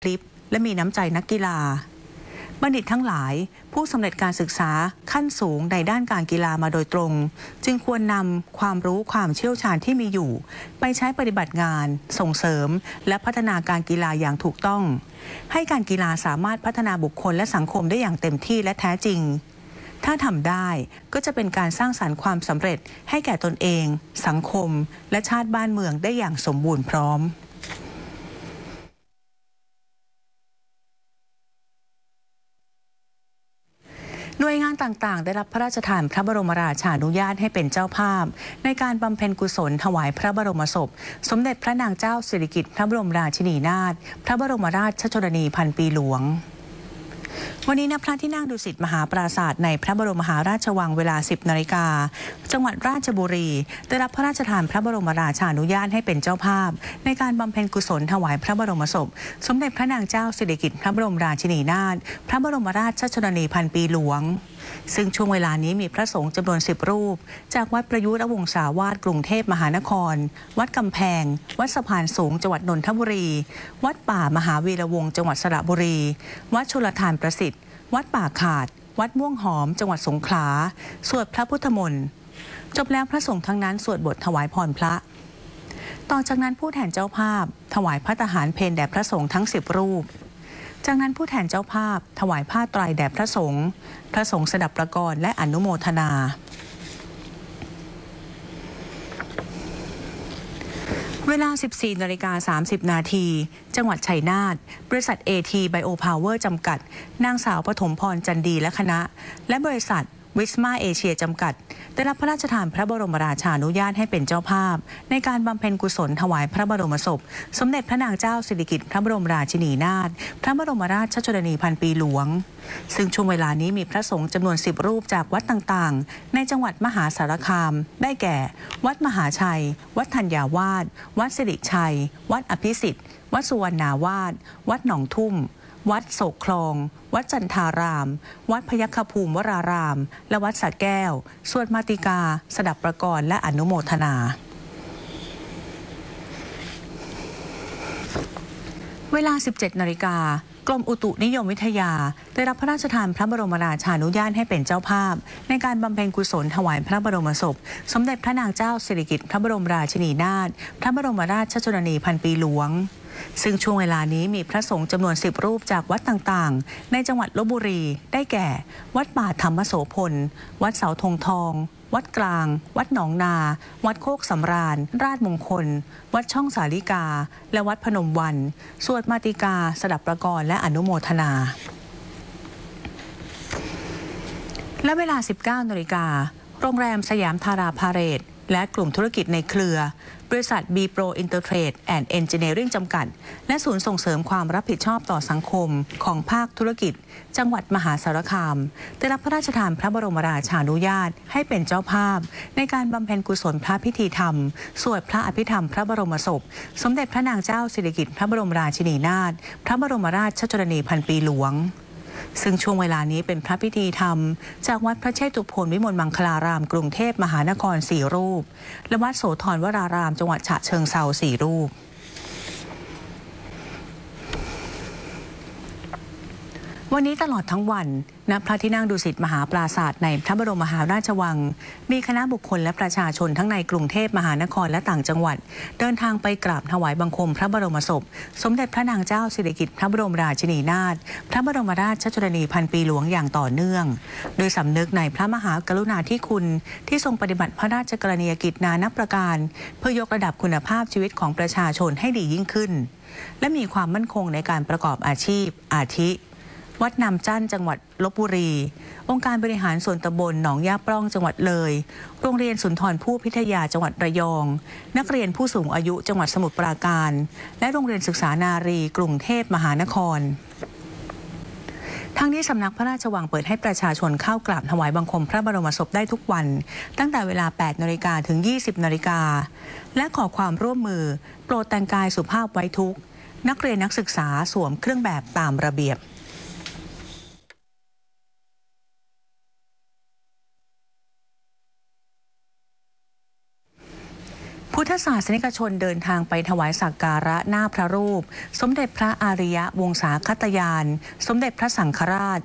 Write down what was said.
คลิปและมีน้ำใจนักกีฬาบัณฑิตทั้งหลายผู้สำเร็จการศึกษาขั้นสูงในด้านการกีฬามาโดยตรงจึงควรนำความรู้ความเชี่ยวชาญที่มีอยู่ไปใช้ปฏิบัติงานส่งเสริมและพัฒนาการกีฬาอย่างถูกต้องให้การกีฬาสามารถพัฒนาบุคคลและสังคมได้อย่างเต็มที่และแท้จริงถ้าทำได้ก็จะเป็นการสร้างสรรค์ความสำเร็จให้แก่ตนเองสังคมและชาติบ้านเมืองได้อย่างสมบูรณ์พร้อมหน่วยงานต่างๆได้รับพระราชทานพระบรมราชานุญาตให้เป็นเจ้าภาพในการบำเพ็ญกุศลถวายพระบรมศพสมเด็จพระนางเจ้าสิริกิติ์พระบรมราชินีนาถพระบรมราชชนนีพันปีหลวงวันนี้ณพระที่นั่งดุสิตมหาปราสาทในพระบรมมหาราชวังเวลา 10 นาฬิกาจังหวัดราชบุรีได้รับพระราชทานพระบรมราชานุญาตให้เป็นเจ้าภาพในการบำเพ็ญกุศลถวายพระบรมศพสมเด็จพระนางเจ้าสิริกิติ์พระบรมราชินีนาถพระบรมราชชนนีพันปีหลวงซึ่งช่วงเวลานี้มีพระสงฆ์จำนวน10 รูปจากวัดประยุทธ์วงศาวาสกรุงเทพมหานครวัดกำแพงวัดสะพานสูงจังหวัดนนทบุรีวัดป่ามหาวีระวงศ์จังหวัดสระบุรีวัดชลทานประสิทธิ์วัดป่าขาดวัดม่วงหอมจังหวัดสงขลาสวดพระพุทธมนต์จบแล้วพระสงฆ์ทั้งนั้นสวดบทถวายพรพระต่อจากนั้นผู้แทนเจ้าภาพถวายภัตตาหารเพลแด่พระสงฆ์ทั้ง10 รูปจากนั้นผู้แทนเจ้าภาพถวายผ้าไตรแด่พระสงฆ์สดับประกรณ์และอนุโมทนาเวลา 14:30 นาทีจังหวัดชัยนาทบริษัท AT Biopower จำกัดนางสาวปฐมพรจันดีและคณะและบริษัทวิสมาเอเชียจำกัดได้รับพระราชทานพระบรมราชานุญาตให้เป็นเจ้าภาพในการบำเพ็ญกุศลถวายพระบรมศพสมเด็จพระนางเจ้าสิริกิติ์พระบรมราชินีนาถพระบรมราชชนนีพันปีหลวงซึ่งช่วงเวลานี้มีพระสงฆ์จำนวน10 รูปจากวัดต่างๆในจังหวัดมหาสารคามได้แก่วัดมหาชัยวัดธัญญาวาสวัดสิริชัยวัดอภิสิทธิ์วัดสุวรรณาวาสวัดหนองทุ่มวัดโศกคลองวัดจันทารามวัดพยัคฆภูมิวรารามและวัดสระแก้วสวดมาติกาสดับประกรณ์และอนุโมทนาเวลา 17 นาฬิกากรมอุตุนิยมวิทยาได้รับพระราชทานพระบรมราชานุญาตให้เป็นเจ้าภาพในการบำเพ็ญกุศลถวายพระบรมศพสมเด็จพระนางเจ้าสิริกิติ์พระบรมราชินีนาถพระบรมราชชนนีพันปีหลวงซึ่งช่วงเวลานี้มีพระสงฆ์จำนวน10 รูปจากวัดต่างๆในจังหวัดลพบุรีได้แก่วัดป่าธรรมโสพลวัดเสาธงทองวัดกลางวัดหนองนาวัดโคกสำราญราชมงคลวัดช่องสาลิกาและวัดพนมวันสวดมาติกาสดับประกรณ์และอนุโมทนาและเวลา 19 นาฬิกาโรงแรมสยามธาราพาเรดและกลุ่มธุรกิจในเครือบริษัท B-Pro Intertrade and Engineering จำกัดและศูนย์ส่งเสริมความรับผิดชอบต่อสังคมของภาคธุรกิจจังหวัดมหาสารคามได้รับพระราชทานพระบรมราชานุญาตให้เป็นเจ้าภาพในการบำเพ็ญกุศลพระพิธีธรรมสวดพระอภิธรรมพระบรมศพสมเด็จพระนางเจ้าสิริกิติ์พระบรมราชินีนาถพระบรมราชชนนีพันปีหลวงซึ่งช่วงเวลานี้เป็นพระพิธีธรรมจากวัดพระเชตุพนวิมลมังคลารามกรุงเทพมหานคร4 รูปและวัดโสธรวรารามจังหวัดฉะเชิงเทรา4 รูปวันนี้ตลอดทั้งวันณพระที่นั่งดุสิตมหาปราสาทในพระบรมมหาราชวังมีคณะบุคคลและประชาชนทั้งในกรุงเทพมหานครและต่างจังหวัดเดินทางไปกราบถวายบังคมพระบรมศพสมเด็จพระนางเจ้าสิริกิติ์พระบรมราชินีนาถพระบรมราชชนนีพันปีหลวงอย่างต่อเนื่องโดยสำนึกในพระมหากรุณาธิคุณที่ทรงปฏิบัติพระราชกรณียกิจนานับประการเพื่อยกระดับคุณภาพชีวิตของประชาชนให้ดียิ่งขึ้นและมีความมั่นคงในการประกอบอาชีพอาทิวัดนำจันจังหวัดลพบุรีองค์การบริหารส่วนตำบลหนองย่าปล้องจังหวัดเลยโรงเรียนสุนทรภู่พิทยาจังหวัดระยองนักเรียนผู้สูงอายุจังหวัดสมุทรปราการและโรงเรียนศึกษานารีกรุงเทพมหานครทั้งนี้สำนักพระราชวังเปิดให้ประชาชนเข้ากราบถวายบังคมพระบรมศพได้ทุกวันตั้งแต่เวลา 8 นาฬิกาถึง 20 นาฬิกาและขอความร่วมมือโปรดแต่งกายสุภาพไว้ทุกนักเรียนนักศึกษาสวมเครื่องแบบตามระเบียบผู้แททศาสนิกชนเดินทางไปถวายสักการะหน้าพระรูปสมเด็จพระอาริยวงศาคตยานสมเด็จพระสังฆราช